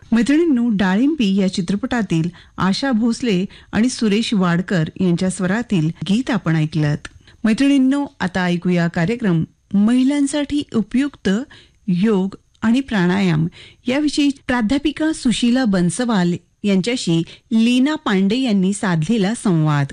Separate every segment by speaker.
Speaker 1: मैत्रिणींनो, डाळिंबी या चित्रपटातील आशा भोसले आणि सुरेश वाडकर यांच्या स्वरातील गीत आपण ऐकलत. मैत्रिणींनो, आता ऐकूया कार्यक्रम महिलांसाठी उपयुक्त योग आणि प्राणायाम याविषयी प्राध्यापिका सुशीला बन्सवाल यांच्याशी लीना पांडे यांनी साधलेला संवाद.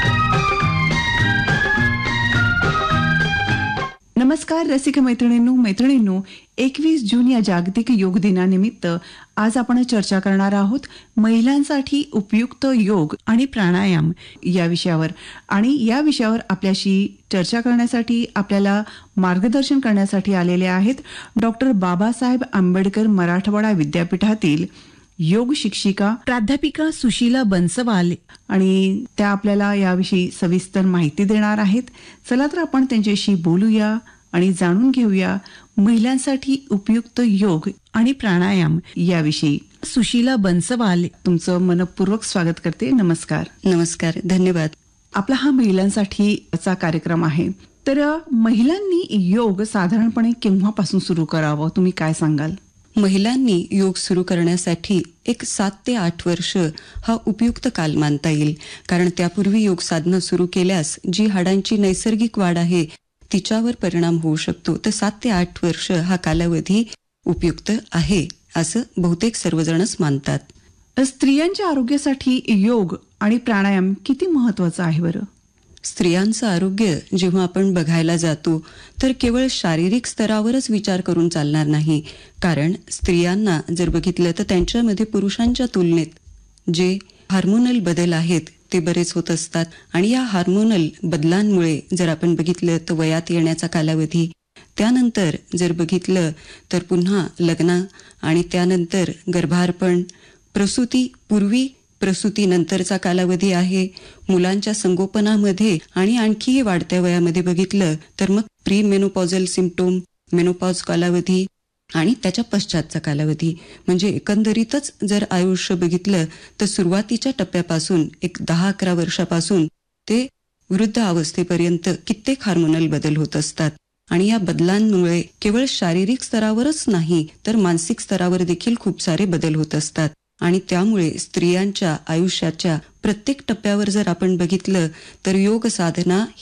Speaker 1: नमस्कार रसिक मैत्रिणींनो, 21 जून या जागतिक योग दिनानिमित्त आज आपण चर्चा करणार आहोत महिलांसाठी उपयुक्त योग आणि प्राणायाम या विषयावर. आणि या विषयावर आपल्याशी चर्चा करण्यासाठी, आपल्याला मार्गदर्शन करण्यासाठी आलेले आहेत डॉक्टर बाबासाहेब आंबेडकर मराठवाडा विद्यापीठातील योग शिक्षिका प्राध्यापिका सुशीला बन्सवाल, आणि त्या आपल्याला याविषयी सविस्तर माहिती देणार आहेत. चला तर आपण त्यांच्याशी बोलूया आणि जाणून घेऊया महिलांसाठी उपयुक्त योग आणि प्राणायाम याविषयी. सुशीला बन्सवाल, तुमचं मनपूर्वक स्वागत करते. नमस्कार.
Speaker 2: नमस्कार, धन्यवाद.
Speaker 1: आपला हा महिलांसाठीचा कार्यक्रम आहे, तर महिलांनी योग साधारणपणे केव्हापासून सुरू करावं, तुम्ही काय सांगाल?
Speaker 2: महिलांनी योग सुरू करण्यासाठी एक 7 ते 8 वर्ष हा उपयुक्त काल मानता येईल. कारण त्यापूर्वी योग साधना सुरू केल्यास जी हाडांची नैसर्गिक वाढ आहे तिच्यावर परिणाम होऊ शकतो. तर 7 ते 8 वर्ष हा कालावधी उपयुक्त आहे असं बहुतेक सर्वजणच मानतात.
Speaker 1: स्त्रियांच्या आरोग्यासाठी योग आणि प्राणायाम किती महत्वाचा आहे बरं?
Speaker 2: स्त्रियांचं आरोग्य जेव्हा आपण बघायला जातो तर केवळ शारीरिक स्तरावरच विचार करून चालणार नाही. कारण स्त्रियांना जर बघितलं तर त्यांच्यामध्ये पुरुषांच्या तुलनेत जे हार्मोनल बदल आहेत ते बरेच होत असतात. आणि या हार्मोनल बदलांमुळे जर आपण बघितलं तर वयात येण्याचा कालावधी, त्यानंतर जर बघितलं तर पुन्हा लग्न, आणि त्यानंतर गर्भारपण, प्रसूती पूर्वी, प्रसूतीनंतरचा कालावधी आहे, मुलांच्या संगोपनामध्ये, आणि आणखीही वाढत्या वयामध्ये बघितलं तर मग प्री मेनोपॉझल सिम्पटोम, मेनोपॉज कालावधी आणि त्याच्या पश्चातचा कालावधी. म्हणजे एकंदरीतच जर आयुष्य बघितलं तर सुरुवातीच्या टप्प्यापासून एक 10-11 वर्षापासून ते वृद्ध अवस्थेपर्यंत कित्येक हार्मोनल बदल होत असतात. आणि या बदलांमुळे केवळ शारीरिक स्तरावरच नाही तर मानसिक स्तरावर देखील खूप सारे बदल होत असतात. आणि त्यामुळे स्त्रियांच्या आयुष्याच्या प्रत्येक टप्प्यावर जर आपण बघितलं तर योग साधना